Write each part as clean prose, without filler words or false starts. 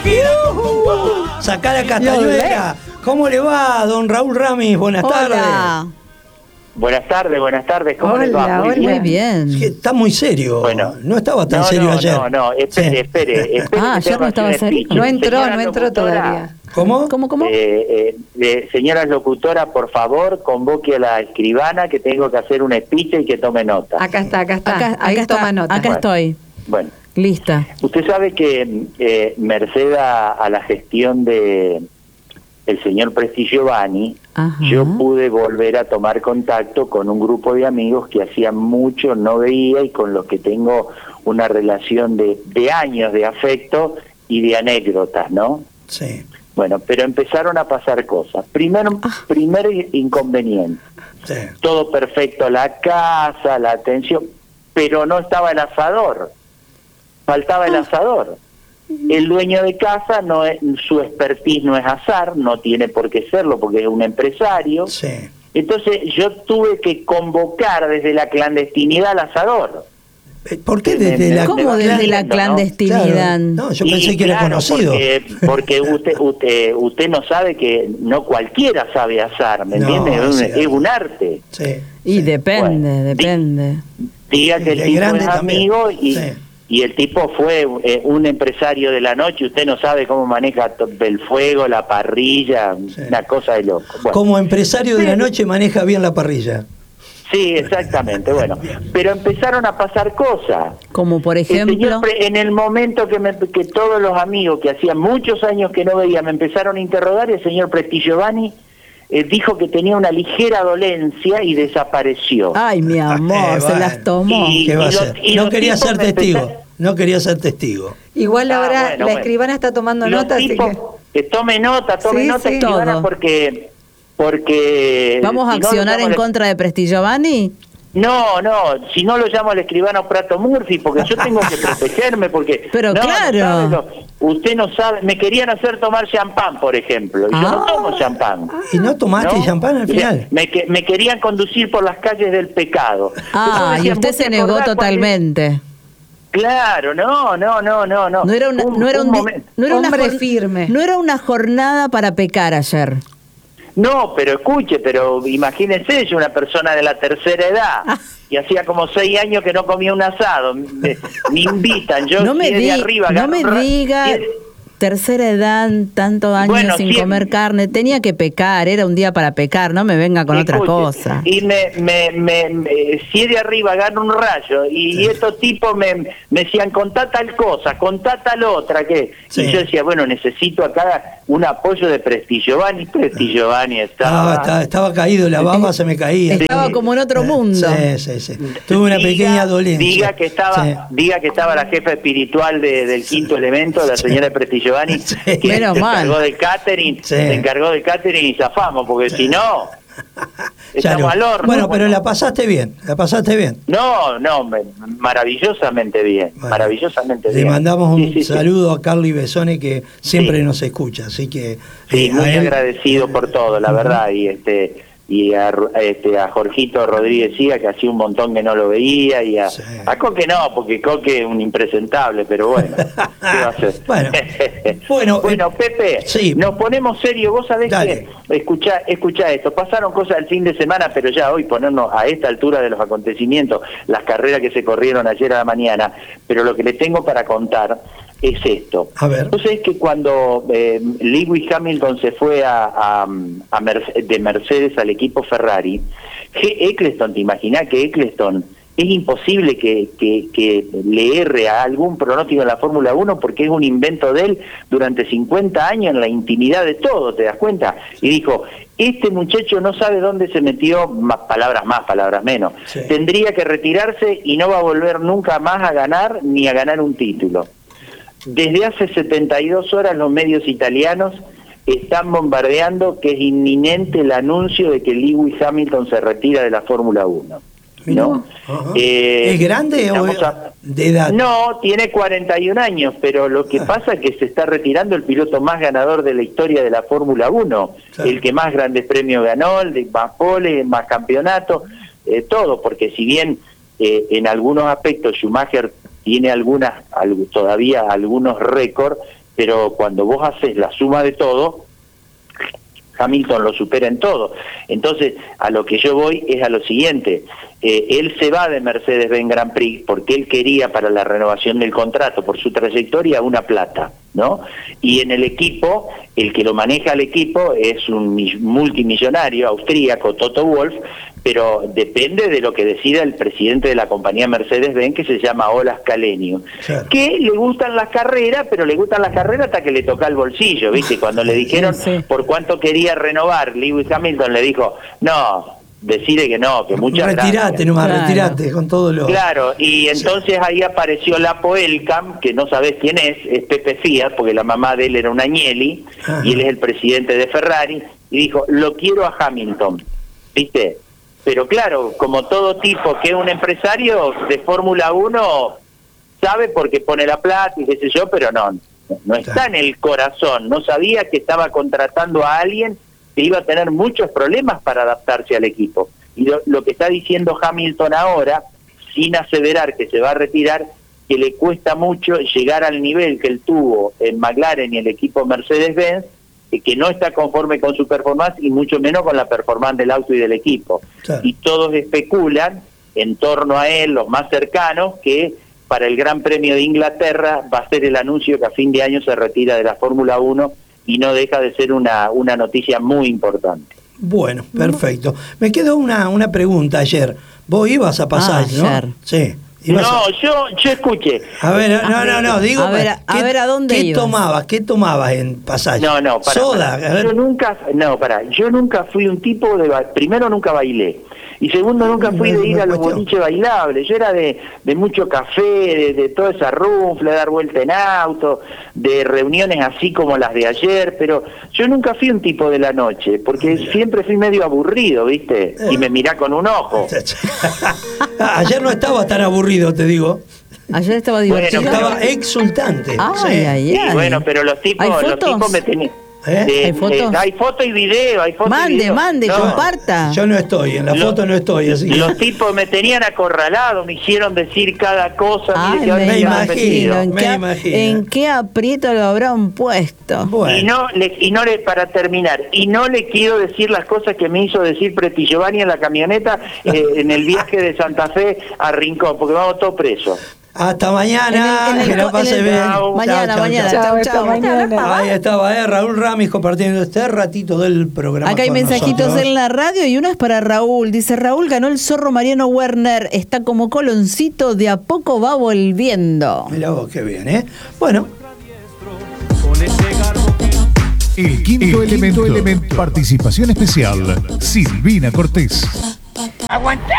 Sacá la castañuela. ¿Cómo le va, don Raúl Ramis? Buenas tardes. Buenas tardes, ¿cómo les va? Muy bien. Es que está muy serio. Bueno, no estaba tan serio ayer. Espere. Ayer no estaba serio. No entró todavía. ¿Cómo? Señora locutora, por favor, convoque a la escribana que tengo que hacer un speech y que tome nota. Acá está. Ahí toma nota. Acá estoy. Bueno. Lista. Usted sabe que merced a la gestión de el señor Presti Giovanni, yo pude volver a tomar contacto con un grupo de amigos que hacía mucho no veía y con los que tengo una relación de años de afecto y de anécdotas, ¿no? Sí. Bueno, pero empezaron a pasar cosas. Primer inconveniente. Sí. Todo perfecto, la casa, la atención, pero no estaba el asador. Faltaba el asador. El dueño de casa, su expertise no es asar, no tiene por qué serlo porque es un empresario. Sí. Entonces yo tuve que convocar desde la clandestinidad al asador. ¿Por qué desde la ¿Cómo desde la clandestinidad? No, yo pensé que era conocido. Porque usted no sabe que no cualquiera sabe asar, ¿me entiende? Es un arte. Sí. Y depende. Diga que el tipo es amigo también. y el tipo fue un empresario de la noche, usted no sabe cómo maneja el fuego, la parrilla, una cosa de loco. Bueno. Como empresario de la noche maneja bien la parrilla. Sí, exactamente, bueno. Pero empezaron a pasar cosas. Como por ejemplo... En el momento que todos los amigos que hacía muchos años que no veía me empezaron a interrogar, el señor Presti Giovanni dijo que tenía una ligera dolencia y desapareció. Ay, mi amor, se las tomó. ¿Qué va a hacer? No quería ser testigo. No quería ser testigo. Igual ahora la escribana está tomando nota, así que tome nota, escribana, todo. porque ¿Vamos a accionar en contra de Presti Giovanni? No, si no lo llamo al escribano Prato Murphy, porque yo tengo que protegerme, porque... Pero claro. Usted no sabe, me querían hacer tomar champán, por ejemplo, y yo no tomo champán. ¿Y no tomaste champán al final? Me querían conducir por las calles del pecado. Y usted se negó totalmente. Claro, no. No era hombre firme. No era una jornada para pecar ayer. No, pero imagínense, yo una persona de la tercera edad, y hacía como 6 años que no comía un asado, me invitan, yo no me diga tercera edad, tantos años sin comer carne, tenía que pecar, era un día para pecar, no me venga con otra cosa. Y si de arriba gano un rayo, y estos tipos me decían, contá tal cosa, contá tal otra, y yo decía, bueno, necesito acá un apoyo de Presti Giovanni. Presti Giovanni estaba caído, la baba se me caía. Estaba como en otro mundo. Sí. Tuve una pequeña dolencia. Diga que estaba la jefa espiritual del quinto elemento, la señora Presti Giovanni, que se encargó del catering, y zafamos, porque si no, estamos al horno. Bueno, pero la pasaste bien. No, maravillosamente bien, maravillosamente bien. Le mandamos un saludo a Carly Besone, que siempre nos escucha, así que... Sí, muy agradecido por todo, la verdad, y a Jorgito Rodríguez Siga, que hacía un montón que no lo veía, y a Coque no, porque Coque es un impresentable, pero bueno, ¿qué va a hacer? Bueno, Pepe, nos ponemos serios, vos sabés que, escuchá esto, pasaron cosas el fin de semana, pero ya hoy ponernos a esta altura de los acontecimientos, las carreras que se corrieron ayer a la mañana, pero lo que les tengo para contar es esto. A ver. Entonces es que cuando Lewis Hamilton se fue de Mercedes al equipo Ferrari, Eccleston, ¿te imaginás que Eccleston es imposible que le erre a algún pronóstico en la Fórmula 1 porque es un invento de él durante 50 años en la intimidad de todo, ¿te das cuenta? Y dijo, este muchacho no sabe dónde se metió, palabras más, palabras menos. Tendría que retirarse y no va a volver nunca más a ganar ni a ganar un título. Desde hace 72 horas los medios italianos están bombardeando que es inminente el anuncio de que Lewis Hamilton se retira de la Fórmula 1. ¿No? ¿Es grande o de edad? No, tiene 41 años, pero lo que pasa es que se está retirando el piloto más ganador de la historia de la Fórmula 1, el que más grandes premios ganó, el de más pole, más campeonato, todo, porque si bien en algunos aspectos Schumacher tiene todavía algunos récords, pero cuando vos haces la suma de todo, Hamilton lo supera en todo. Entonces, a lo que yo voy es a lo siguiente: él se va de Mercedes-Benz Grand Prix porque él quería, para la renovación del contrato, por su trayectoria, una plata, ¿no? Y en el equipo, el que lo maneja al equipo es un multimillonario austríaco, Toto Wolff, pero depende de lo que decida el presidente de la compañía Mercedes-Benz, que se llama Ola Scaleni, claro, que le gustan las carreras, pero le gustan las carreras hasta que le toca el bolsillo, ¿viste? Cuando le dijeron por cuánto quería renovar, Lewis Hamilton le dijo, no, decide que no, que muchas retirate gracias. Nomás, claro, retirate con todo lo... Claro, y entonces ahí apareció Lapo Elcam, que no sabés quién es Pepe Fiat, porque la mamá de él era una Agnelli, y él es el presidente de Ferrari, y dijo, lo quiero a Hamilton, ¿viste? Pero claro, como todo tipo que es un empresario de Fórmula 1, sabe porque pone la plata y qué sé yo, pero no está en el corazón. No sabía que estaba contratando a alguien que iba a tener muchos problemas para adaptarse al equipo. Y lo que está diciendo Hamilton ahora, sin aseverar que se va a retirar, que le cuesta mucho llegar al nivel que él tuvo en McLaren y el equipo Mercedes-Benz, que no está conforme con su performance y mucho menos con la performance del auto y del equipo. Claro. Y todos especulan en torno a él, los más cercanos, que para el Gran Premio de Inglaterra va a ser el anuncio que a fin de año se retira de la Fórmula 1 y no deja de ser una noticia muy importante. Bueno, perfecto. Me quedó una pregunta ayer. Vos ibas a Passage, ¿no? Sí. No, yo escuché. A ver, no, digo, a ver, ¿a dónde ibas? ¿Qué tomabas en Passage? No, soda. Yo nunca fui un tipo de... Primero, nunca bailé. Y segundo, nunca fui de ir a los boliches bailables. Yo era de mucho café, de toda esa runfla, de dar vuelta en auto, de reuniones así como las de ayer, pero yo nunca fui un tipo de la noche, porque siempre fui medio aburrido, ¿viste? Y me mirá con un ojo. Ayer no estaba tan aburrido, te digo. Ayer estaba divertido. Bueno, estaba exultante. Ay. Y bueno, pero los tipos me tenían... ¿Hay fotos? Hay foto y video, Mande, comparta. Yo no estoy, en la foto no estoy, así que... Los tipos me tenían acorralado, me hicieron decir cada cosa. Me imagino. ¿En qué aprieto lo habrán puesto? Bueno. Para terminar, y no le quiero decir las cosas que me hizo decir Preti Giovanni en la camioneta en el viaje de Santa Fe a Rincón, porque vamos todos presos. Hasta mañana, que la pase bien. Mañana. Chao. Ahí estaba Raúl Ramis compartiendo este ratito del programa. Acá hay mensajitos en la radio y uno es para Raúl. Dice, Raúl, ganó el zorro Mariano Werner, está como coloncito, de a poco va volviendo. Mirá vos, qué bien, ¿eh? Bueno. El quinto elemento. Participación especial, Silvina Cortés. ¡Aguantá!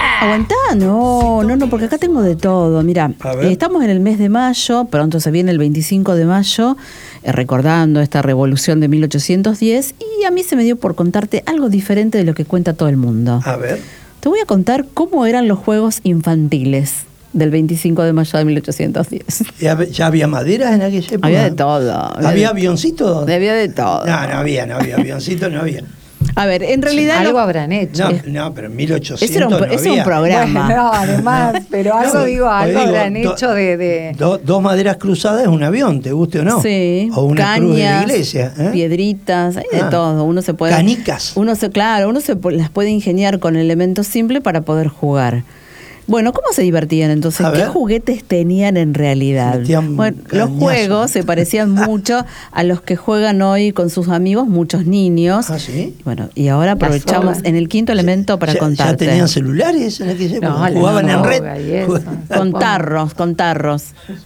No, porque acá tengo de todo. Mira, estamos en el mes de mayo, pronto se viene el 25 de mayo, recordando esta revolución de 1810, y a mí se me dio por contarte algo diferente de lo que cuenta todo el mundo. A ver. Te voy a contar cómo eran los juegos infantiles del 25 de mayo de 1810. ¿Ya había maderas en aquella época? Había de todo. ¿Había avioncitos? Había de todo. No había avioncitos, no había. A ver, en realidad... Algo habrán hecho. No, pero en 1800 ese era un programa. Bueno, no, además, pero algo habrán hecho de... Dos maderas cruzadas es un avión, te guste o no. Sí. O una cañas, cruz de la iglesia. Piedritas, hay de todo. Uno se puede... Canicas. Uno se las puede ingeniar con elementos simples para poder jugar. Bueno, ¿cómo se divertían entonces? ¿Qué juguetes tenían en realidad? Bueno, los juegos se parecían mucho a los que juegan hoy con sus amigos muchos niños. ¿Ah, sí? Bueno, y ahora aprovechamos en el quinto elemento para contarte. ¿Ya tenían celulares en aquella época? ¿Jugaban en red? Con tarros.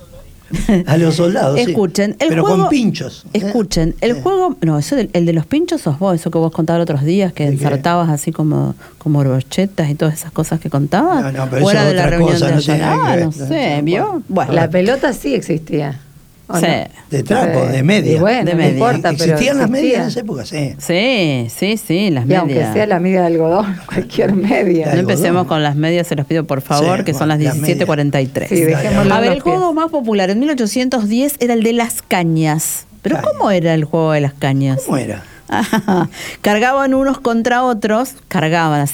A los soldados, escuchen, pero juego, con pinchos. Escuchen, el juego, no, eso el de los pinchos sos vos, eso que vos contabas otros días, que ensartabas así como brochetas y todas esas cosas que contabas. No, pero fuera de la reunión de no sé, ¿vio? Bueno, la pelota sí existía. Sí. De trapo, de media. Y bueno, no importa, ¿Existían pero las medias en esa época? Sí. Sí, las medias. Y aunque sea la media de algodón, cualquier media. No empecemos con las medias, se los pido por favor, que son las 17:43. Sí, dejémoslo. A ver, el juego más popular en 1810 era el de las cañas. ¿Pero cómo era el juego de las cañas? ¿Cómo era? Cargaban unos contra otros, cargaban.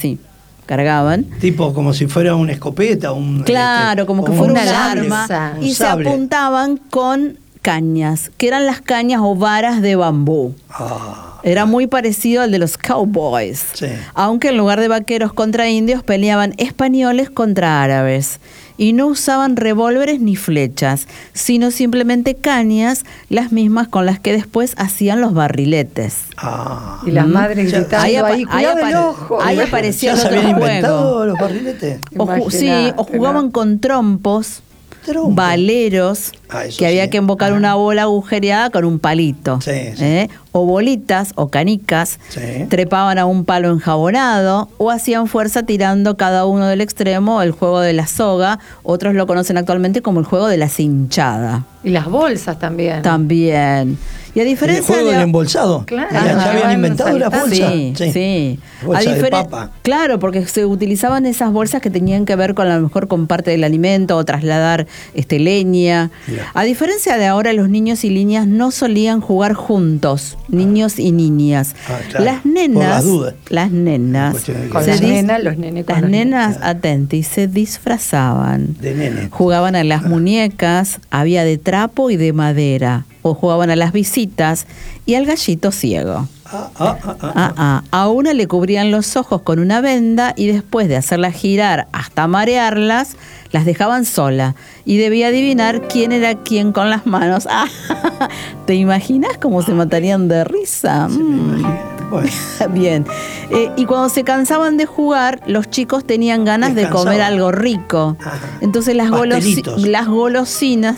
Tipo como si fuera una escopeta. Claro, como que fuera un arma. Y se apuntaban con cañas, que eran las cañas o varas de bambú. Era muy parecido al de los cowboys, sí. Aunque en lugar de vaqueros contra indios peleaban españoles contra árabes. Y no usaban revólveres ni flechas, sino simplemente cañas, las mismas con las que después hacían los barriletes. Y las madres gritando ahí, cuidado el ojo. Ahí aparecía ¿Ya otro se habían inventado juego. los barriletes? O jugaban con trompos. Valeros, que había que embocar una bola agujereada con un palito, o bolitas o canicas, trepaban a un palo enjabonado o hacían fuerza tirando cada uno del extremo, el juego de la soga, otros lo conocen actualmente como el juego de la cinchada. Y las bolsas también. También. Y a diferencia ¿El juego del embolsado? Claro. ¿Ya habían inventado las bolsas? Sí. Bolsa de papa. Claro, porque se utilizaban esas bolsas que tenían que ver con a lo mejor con parte del alimento o trasladar leña. Mirá. A diferencia de ahora, los niños y niñas no solían jugar juntos, niños y niñas. Claro. Las nenas, Por las nenas, con las nenas, los nenes con las los nenas, nenes. atentis, se disfrazaban. De nene. Jugaban a las muñecas, había de trapo y de madera, o jugaban a las visitas y al gallito ciego. A una le cubrían los ojos con una venda y después de hacerlas girar hasta marearlas, las dejaban sola y debía adivinar quién era quién con las manos. ¿Te imaginas cómo se matarían de risa? Sí, me imagino. Bueno. Bien. Y cuando se cansaban de jugar, los chicos tenían ganas de comer algo rico. Entonces las golosinas...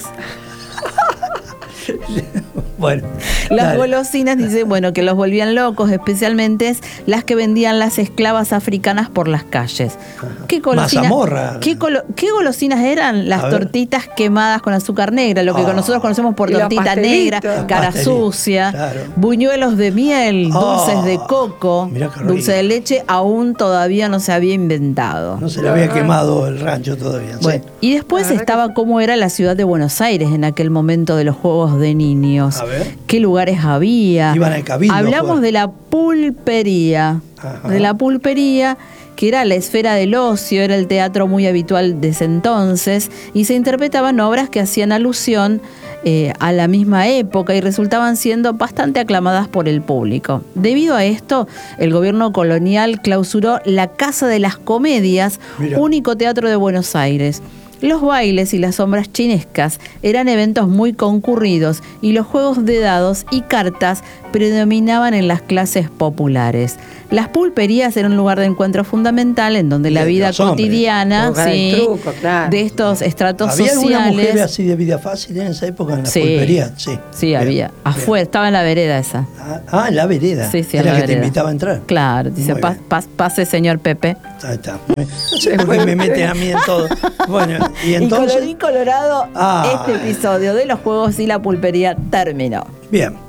Bueno, las golosinas, dice, que los volvían locos, especialmente las que vendían las esclavas africanas por las calles. ¿Qué golosinas? Mazamorra. ¿Qué golosinas eran? Las tortitas quemadas con azúcar negra, lo que nosotros conocemos por Y tortita negra, cara sucia, claro. Buñuelos de miel, dulces de coco, dulce de leche, aún todavía no se había inventado. No se le había quemado el rancho todavía. Bueno, y después estaba cómo era la ciudad de Buenos Aires en aquel momento de los juegos de niños. A ver. ¿Qué lugares había? Iban al cabildo. Hablamos de la pulpería. De la pulpería, que era la esfera del ocio, era el teatro muy habitual de ese entonces, y se interpretaban obras que hacían alusión a la misma época y resultaban siendo bastante aclamadas por el público. Debido a esto, el gobierno colonial clausuró la Casa de las Comedias, único teatro de Buenos Aires. Los bailes y las sombras chinescas eran eventos muy concurridos y los juegos de dados y cartas predominaban en las clases populares. Las pulperías eran un lugar de encuentro fundamental en donde la vida cotidiana de estos estratos sociales... ¿Había alguna mujer así de vida fácil en esa época en la pulpería? Sí, había. Afuera, estaba en la vereda esa. En la vereda. Sí, era la que vereda. te invitaba a entrar. Claro, dice, pase señor Pepe. Ahí está. Después me meten a mí en todo. Bueno, y entonces... colorín colorado, este episodio de los juegos y la pulpería terminó. Bien.